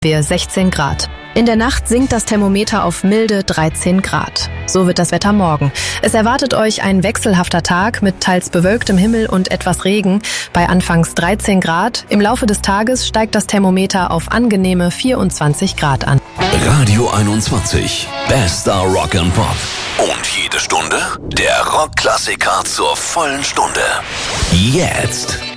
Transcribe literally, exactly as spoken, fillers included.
wir sechzehn Grad. In der Nacht sinkt das Thermometer auf milde dreizehn Grad. So wird das Wetter morgen. Es erwartet euch ein wechselhafter Tag mit teils bewölktem Himmel und etwas Regen bei anfangs dreizehn Grad. Im Laufe des Tages steigt das Thermometer auf angenehme vierundzwanzig Grad an. Radio einundzwanzig, bester Rock and Pop. Und jede Stunde der Rockklassiker zur vollen Stunde. Jetzt.